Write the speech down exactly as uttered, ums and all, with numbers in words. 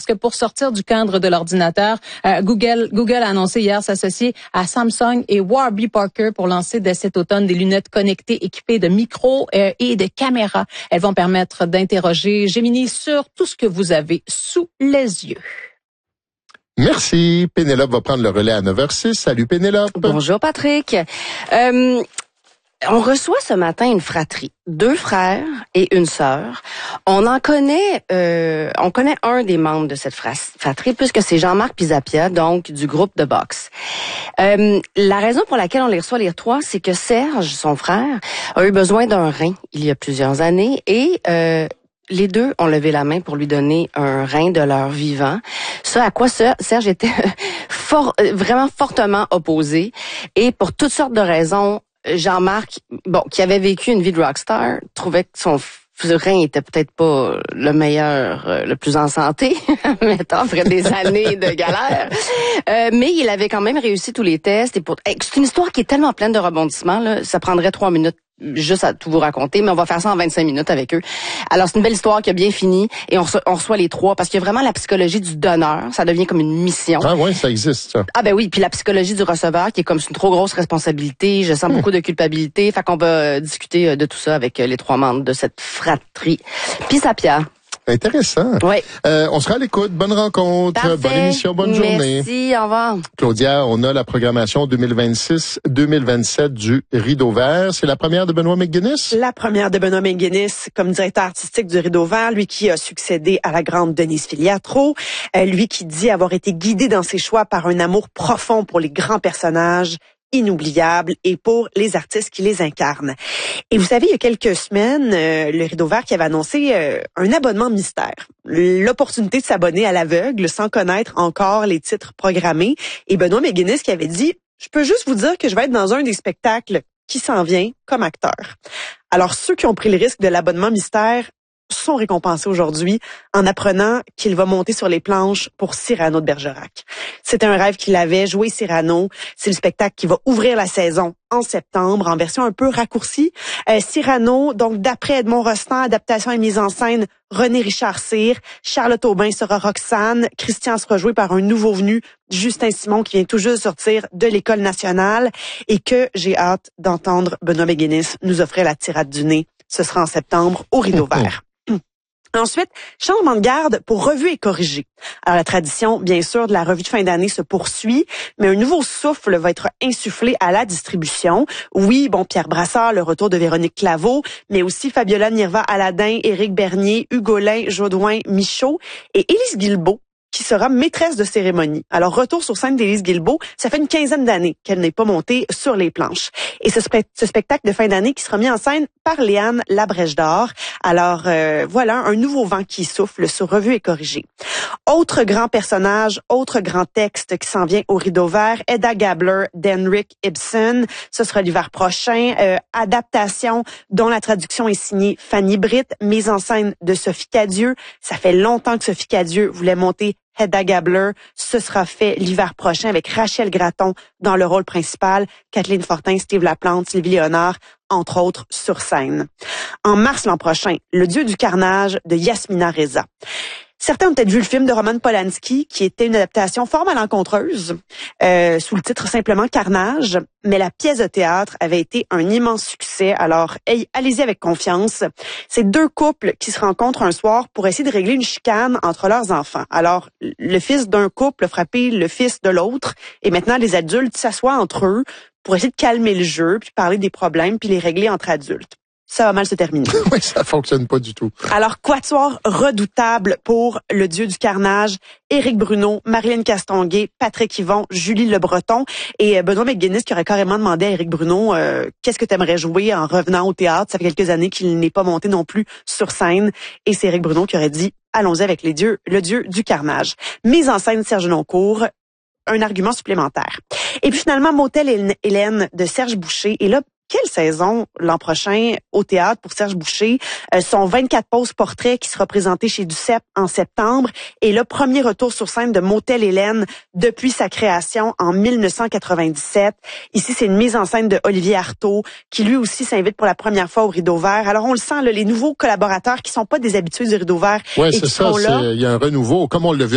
que pour sortir du cadre de l'ordinateur, euh, Google, Google a annoncé hier s'associer à Samsung et Warby Parker pour lancer dès cet automne des lunettes connectées équipées de micros euh, et de caméras. Elles vont permettre d'interroger Gemini sur tout ce que vous avez sous les yeux. Merci. Pénélope va prendre le relais à neuf heures six. Salut Pénélope. Bonjour Patrick. Euh, on reçoit ce matin une fratrie, deux frères et une sœur. On en connaît, euh, on connaît un des membres de cette fratrie puisque c'est Jean-Marc Pisapia, donc du groupe de boxe. Euh, la raison pour laquelle on les reçoit les trois, c'est que Serge, son frère, a eu besoin d'un rein il y a plusieurs années et euh, les deux ont levé la main pour lui donner un rein de leur vivant. Ça, à quoi Serge était fort, vraiment fortement opposé. Et pour toutes sortes de raisons, Jean-Marc, bon, qui avait vécu une vie de rockstar, trouvait que son rein était peut-être pas le meilleur, le plus en santé, mettons, après des années de galère. Euh, mais il avait quand même réussi tous les tests. Et pour, c'est une histoire qui est tellement pleine de rebondissements, là, ça prendrait trois minutes juste à tout vous raconter, mais on va faire ça en vingt-cinq minutes avec eux. Alors, c'est une belle histoire qui a bien fini et on, on reçoit les trois parce qu'il y a vraiment la psychologie du donneur. Ça devient comme une mission. Ah oui, ça existe, ça. Ah ben oui, puis la psychologie du receveur qui est comme une trop grosse responsabilité. Je sens mmh. beaucoup de culpabilité. Fait qu'on va discuter de tout ça avec les trois membres de cette fratrie. Pisapia. Intéressant. Oui. Euh, on sera à l'écoute. Bonne rencontre. Parfait. Bonne émission. Bonne Merci, journée. Merci. Au revoir. Claudia, on a la programmation deux mille vingt-six deux mille vingt-sept du Rideau Vert. C'est la première de Benoît McGuinness? La première de Benoît McGuinness comme directeur artistique du Rideau Vert, lui qui a succédé à la grande Denise Filiatro, euh, lui qui dit avoir été guidé dans ses choix par un amour profond pour les grands personnages, inoubliables et pour les artistes qui les incarnent. Et vous savez, il y a quelques semaines, euh, le Rideau Vert qui avait annoncé euh, un abonnement mystère. L'opportunité de s'abonner à l'aveugle sans connaître encore les titres programmés. Et Benoît McGuinness qui avait dit, je peux juste vous dire que je vais être dans un des spectacles qui s'en vient comme acteur. Alors, ceux qui ont pris le risque de l'abonnement mystère sont récompensés aujourd'hui en apprenant qu'il va monter sur les planches pour Cyrano de Bergerac. C'était un rêve qu'il avait, jouer Cyrano. C'est le spectacle qui va ouvrir la saison en septembre, en version un peu raccourcie. Euh, Cyrano, donc d'après Edmond Rostand, adaptation et mise en scène René Richard Cyr, Charlotte Aubin sera Roxane, Christian sera joué par un nouveau venu, Justin Simon, qui vient tout juste sortir de l'École nationale et que j'ai hâte d'entendre Benoît McGuinness nous offrir la tirade du nez. Ce sera en septembre au Rideau Vert. Ensuite, changement de garde pour revue et corrigé. Alors, la tradition, bien sûr, de la revue de fin d'année se poursuit, mais un nouveau souffle va être insufflé à la distribution. Oui, bon, Pierre Brassard, le retour de Véronique Claveau, mais aussi Fabiola Nirva Aladin, Éric Bernier, Hugolin, Jodoin, Michaud et Élise Guilbeault, qui sera maîtresse de cérémonie. Alors, retour sur scène d'Élise Guilbeault, ça fait une quinzaine d'années qu'elle n'est pas montée sur les planches. Et ce, spe- ce spectacle de fin d'année qui sera mis en scène par Léane Labrèche d'Or. Alors, euh, voilà, un nouveau vent qui souffle sur Revue et Corrigé. Autre grand personnage, autre grand texte qui s'en vient au Rideau Vert, Hedda Gabler d'Henrik Ibsen. Ce sera l'hiver prochain. Euh, adaptation dont la traduction est signée Fanny Britt, mise en scène de Sophie Cadieux. Ça fait longtemps que Sophie Cadieux voulait monter Hedda Gabler. Ce sera fait l'hiver prochain avec Rachel Gratton dans le rôle principal, Kathleen Fortin, Steve Laplante, Sylvie Léonard, entre autres, sur scène. En mars l'an prochain, Le Dieu du carnage de Yasmina Reza. Certains ont peut-être vu le film de Roman Polanski, qui était une adaptation fort malencontreuse, euh, sous le titre simplement Carnage, mais la pièce de théâtre avait été un immense succès. Alors, hey, allez-y avec confiance. C'est deux couples qui se rencontrent un soir pour essayer de régler une chicane entre leurs enfants. Alors, le fils d'un couple a frappé le fils de l'autre, et maintenant les adultes s'assoient entre eux pour essayer de calmer le jeu, puis parler des problèmes, puis les régler entre adultes. Ça va mal se terminer. Oui, ça fonctionne pas du tout. Alors, quatuor redoutable pour Le Dieu du carnage, Éric Bruno, Marilyn Castonguay, Patrick Yvon, Julie Le Breton et Benoît McGuinness qui aurait carrément demandé à Éric Bruno euh, qu'est-ce que tu aimerais jouer en revenant au théâtre. Ça fait quelques années qu'il n'est pas monté non plus sur scène. Et c'est Éric Bruno qui aurait dit allons-y avec les dieux, Le Dieu du carnage. Mise en scène Serge Noncourt, un argument supplémentaire. Et puis finalement, Motel Hélène de Serge Boucher. Et là, quelle saison l'an prochain au théâtre pour Serge Boucher? Euh, son vingt-quatre pauses portraits qui sera présenté chez Duceppe en septembre et le premier retour sur scène de Motel Hélène depuis sa création en mille neuf cent quatre-vingt-dix-sept. Ici, c'est une mise en scène de Olivier Artaud qui lui aussi s'invite pour la première fois au Rideau Vert. Alors on le sent, là, les nouveaux collaborateurs qui sont pas des habitués du Rideau Vert ouais, et c'est qui ça, sont là. Il y a un renouveau, comme on l'a vu